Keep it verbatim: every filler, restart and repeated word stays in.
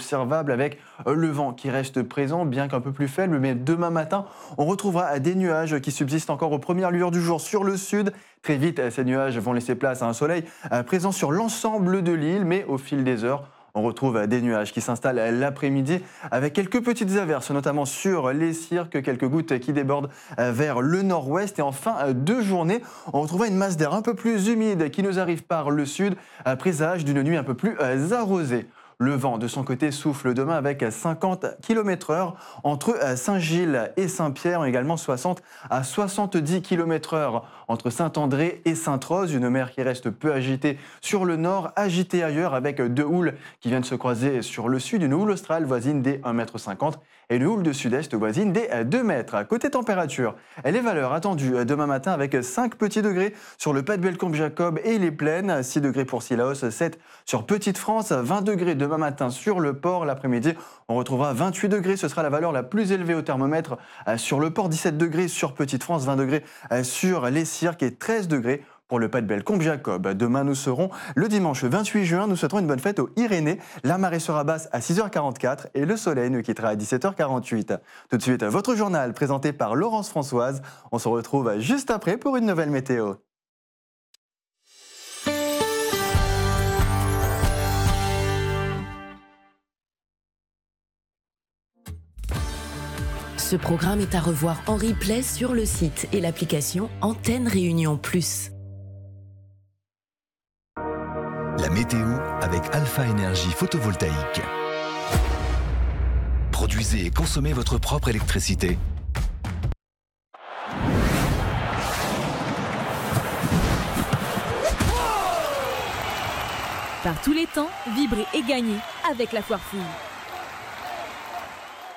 observable avec le vent qui reste présent, bien qu'un peu plus faible. Mais demain matin, on retrouvera des nuages qui subsistent encore aux premières lueurs du jour sur le sud. Très vite, ces nuages vont laisser place à un soleil présent sur l'ensemble de l'île, mais au fil des heures, on retrouve des nuages qui s'installent l'après-midi avec quelques petites averses, notamment sur les cirques, quelques gouttes qui débordent vers le nord-ouest. Et en fin de journée, on retrouvera une masse d'air un peu plus humide qui nous arrive par le sud, présage d'une nuit un peu plus arrosée. Le vent, de son côté, souffle demain avec cinquante kilomètres heure entre Saint-Gilles et Saint-Pierre, également soixante à soixante-dix kilomètres heure entre Saint-André et Sainte-Rose. Une mer qui reste peu agitée sur le nord, agitée ailleurs avec deux houles qui viennent se croiser sur le sud. Une houle australe voisine des un mètre cinquante et une houle de sud-est voisine des deux mètres. Côté température, les valeurs attendues demain matin avec cinq petits degrés sur le Pas de Bellecombe-Jacob et les plaines, six degrés pour Sillaos, sept sur Petite-France, vingt degrés demain matin sur le port. L'après-midi, on retrouvera vingt-huit degrés, ce sera la valeur la plus élevée au thermomètre sur le port, dix-sept degrés sur Petite-France, vingt degrés sur les cirques et treize degrés pour le Pas de Bellecombe-Jacob. Demain, nous serons le dimanche vingt-huit juin. Nous souhaiterons une bonne fête aux Irénées. La marée sera basse à six heures quarante-quatre et le soleil nous quittera à dix-sept heures quarante-huit. Tout de suite, votre journal présenté par Laurence Françoise. On se retrouve juste après pour une nouvelle météo. Ce programme est à revoir en replay sur le site et l'application Antenne Réunion Plus. La météo avec Alpha Énergie Photovoltaïque. Produisez et consommez votre propre électricité. Par tous les temps, vibrez et gagnez avec la Foire Fouille.